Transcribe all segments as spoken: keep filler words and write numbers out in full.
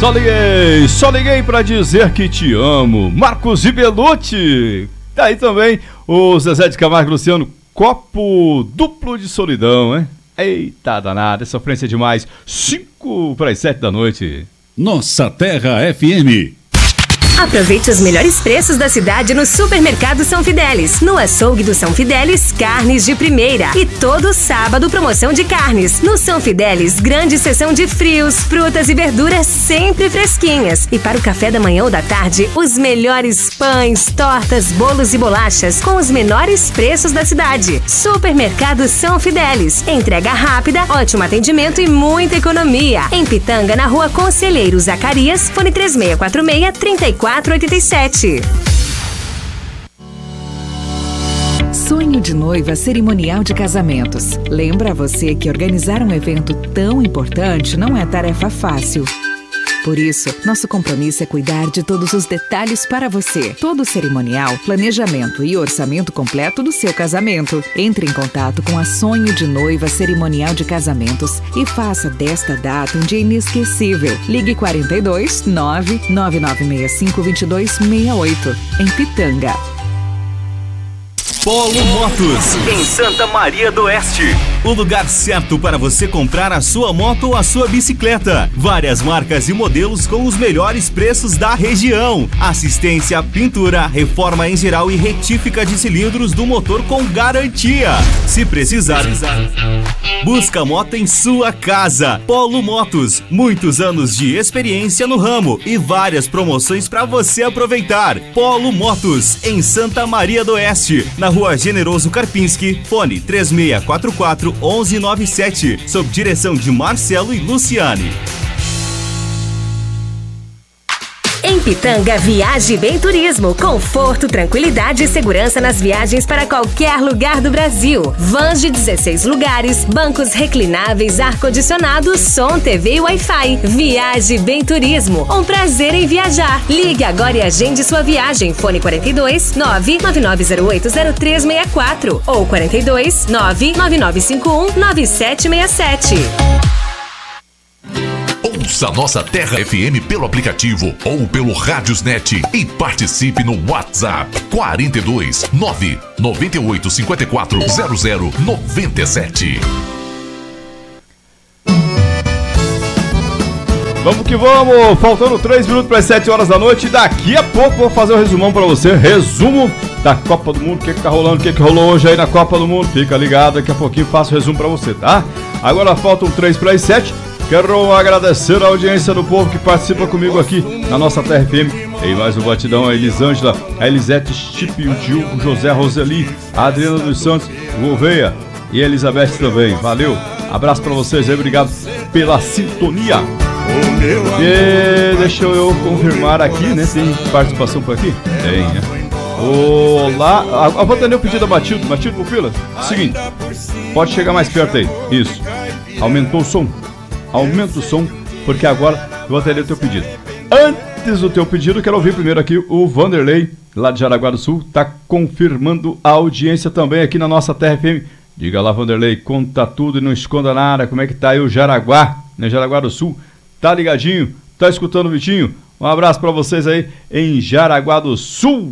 Só liguei, só liguei pra dizer que te amo. Marcos Ibelucci. Tá aí também o Zezé de Camargo e Luciano. Copo duplo de solidão, hein? Eita danada, essa sofrência é demais. Cinco para as sete da noite. Nossa Terra F M. Aproveite os melhores preços da cidade no Supermercado São Fidélis. No açougue do São Fidélis, carnes de primeira. E todo sábado, promoção de carnes. No São Fidélis, grande seção de frios, frutas e verduras sempre fresquinhas. E para o café da manhã ou da tarde, os melhores pães, tortas, bolos e bolachas com os menores preços da cidade. Supermercado São Fidélis. Entrega rápida, ótimo atendimento e muita economia. Em Pitanga, na rua Conselheiro Zacarias, fone três seis quatro seis, três quatro oito sete. Sonho de noiva cerimonial de casamentos. Lembra você que organizar um evento tão importante não é tarefa fácil. Por isso, nosso compromisso é cuidar de todos os detalhes para você. Todo o cerimonial, planejamento e orçamento completo do seu casamento. Entre em contato com a Sonho de Noiva Cerimonial de Casamentos e faça desta data um dia inesquecível. Ligue quarenta e dois, nove nove nove seis cinco, dois dois seis oito, em Pitanga. Polo Motos, em Santa Maria do Oeste. O lugar certo para você comprar a sua moto ou a sua bicicleta. Várias marcas e modelos com os melhores preços da região. Assistência, pintura, reforma em geral e retífica de cilindros do motor com garantia. Se precisar, busca a moto em sua casa. Polo Motos, muitos anos de experiência no ramo e várias promoções para você aproveitar. Polo Motos, em Santa Maria do Oeste, na Rua Generoso Karpinski, fone três seis quatro quatro, um um nove sete, sob direção de Marcelo e Luciane. Em Pitanga, Viaje Bem Turismo. Conforto, tranquilidade e segurança nas viagens para qualquer lugar do Brasil. Vans de dezesseis lugares, bancos reclináveis, ar-condicionado, som, T V e Wi-Fi. Viaje Bem Turismo. Um prazer em viajar. Ligue agora e agende sua viagem. Fone quarenta e dois, nove nove nove zero oito zero três seis quatro ou quarenta e dois, nove nove nove cinco um, nove sete seis sete. Ouça Nossa Terra F M pelo aplicativo ou pelo Rádiosnet e participe no WhatsApp quarenta e dois, nove nove oito cinco quatro, zero zero nove sete. Vamos que vamos, faltando três minutos para as sete horas da noite. Daqui a pouco vou fazer um resumão para você. Resumo da Copa do Mundo, o que que tá rolando, o que que rolou hoje aí na Copa do Mundo. Fica ligado, daqui a pouquinho faço o resumo para você, tá? Agora faltam três para as sete. Quero agradecer a audiência do povo que participa comigo aqui na nossa Terra F M. Em mais um batidão, a Elisângela, a Elisete Stipe, o Gil, o José Roseli, a Adriana dos Santos, o Gouveia e a Elizabeth também. Valeu, abraço pra vocês aí, obrigado pela sintonia. E deixa eu confirmar aqui, né? Tem participação por aqui? Tem, né? Olá, a, a Vantanel pediu a Matilde, Matilde Pupila, seguinte, pode chegar mais perto aí, isso, aumentou o som. Aumenta o som, porque agora eu vou atender o teu pedido. Antes do teu pedido, quero ouvir primeiro aqui o Vanderlei, lá de Jaraguá do Sul, tá confirmando a audiência também aqui na nossa Terra F M. Diga lá, Vanderlei, conta tudo e não esconda nada, como é que tá aí o Jaraguá, né, Jaraguá do Sul, tá ligadinho, tá escutando o Vitinho? Um abraço pra vocês aí em Jaraguá do Sul.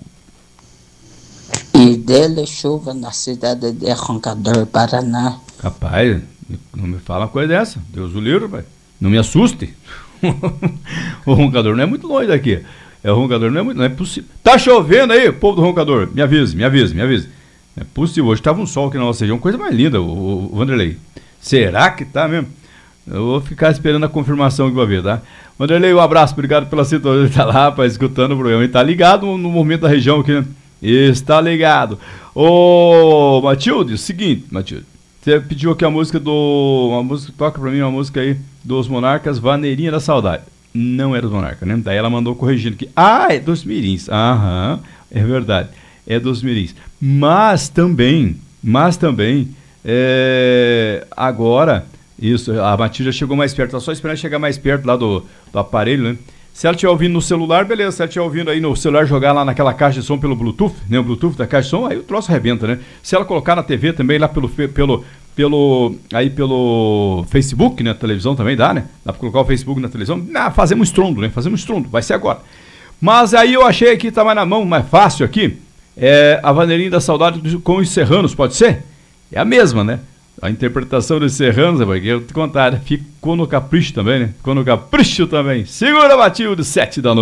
E dele chuva na cidade de Roncador, Paraná. Rapaz, não me fala uma coisa dessa. Deus o livre, pai. Não me assuste. O Roncador não é muito longe daqui. É, o Roncador não é muito... Não é possível. Tá chovendo aí, povo do Roncador? Me avise, me avise, me avise. Não é possível. Hoje tava um sol aqui na nossa região. Coisa mais linda, o, o Vanderlei. Será que tá mesmo? Eu vou ficar esperando a confirmação que vai ver, tá? Vanderlei, um abraço. Obrigado pela sintonia. Ele tá lá, rapaz, escutando o programa. Ele tá ligado no, no momento da região aqui, né? Está ligado. Ô, Matilde, seguinte, Matilde. Você pediu aqui a música do... Uma música, toca pra mim uma música aí dos Monarcas, Vaneirinha da Saudade. Não é dos Monarcas, né? Daí ela mandou corrigindo aqui. Ah, é dos Mirins. Aham, é verdade. É dos Mirins. Mas também, mas também, é... agora, isso, a Matilde já chegou mais perto. Tá só esperando chegar mais perto lá do, do aparelho, né? Se ela estiver ouvindo no celular, beleza. Se ela estiver ouvindo aí no celular, jogar lá naquela caixa de som pelo Bluetooth, né? O Bluetooth da caixa de som, aí o troço arrebenta, né? Se ela colocar na T V também, lá pelo, pelo, pelo, aí pelo Facebook, né? Televisão também dá, né? Dá pra colocar o Facebook na televisão. Ah, fazemos estrondo, né? Fazemos estrondo, vai ser agora. Mas aí eu achei que tá mais na mão, mais fácil aqui. É a Vandeirinha da Saudade com os Serranos, pode ser? É a mesma, né? A interpretação dos Serranos, é porque eu te contar, ficou no capricho também, né? Ficou no capricho também. Segura, Matilde, sete da noite.